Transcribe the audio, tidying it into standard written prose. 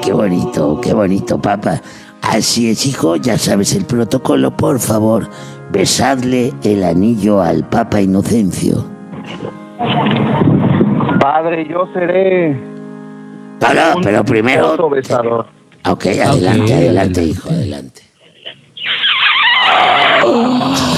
qué bonito, papá. Así es, hijo, ya sabes el protocolo, por favor, besadle el anillo al Papa Inocencio. Padre, yo seré... Pero primero... besador. Ok, adelante, hijo, adelante.